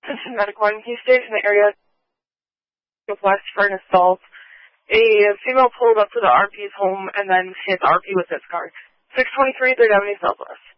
Attention Medic 1. He stays in the area west for an assault. A female pulled up to the RP's home and then hit the RP with this car. 623, they're down in Southwest.